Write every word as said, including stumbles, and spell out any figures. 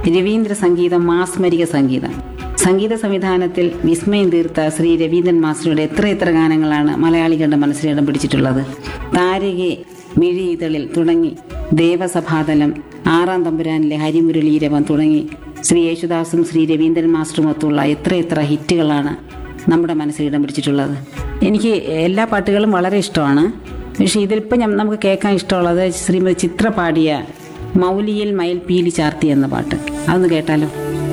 രവീന്ദ്ര സംഗീതം മാസ്മരിക സംഗീതം. സംഗീത സംവിധാനത്തിൽ വിസ്മയം തീർത്ത ശ്രീ രവീന്ദ്രൻ മാസ്റ്ററുടെ എത്ര എത്ര ഗാനങ്ങളാണ് മലയാളികളുടെ മനസ്സിൽ ഇടം പിടിച്ചിട്ടുള്ളത്. താരകെ, മിഴിയിതളിൽ തുടങ്ങി ദേവസഭാതലം, ആറാം തമ്പുരാനിലെ ഹരിമുരളീരവം തുടങ്ങി ശ്രീ യേശുദാസും ശ്രീ രവീന്ദ്രൻ മാസ്റ്ററുമൊത്തുള്ള എത്ര എത്ര ഹിറ്റുകളാണ് നമ്മുടെ മനസ്സിൽ ഇടം പിടിച്ചിട്ടുള്ളത്. എനിക്ക് എല്ലാ പാട്ടുകളും വളരെ ഇഷ്ടമാണ്. പക്ഷേ ഇതിലിപ്പോൾ ഞാൻ നമുക്ക് കേൾക്കാൻ ഇഷ്ടമുള്ളത് ശ്രീമതി ചിത്ര പാടിയ മൗലിയിൽ മയിൽപീലി ചാർത്തി എന്ന പാട്ട്. അതൊന്ന് കേട്ടാലോ.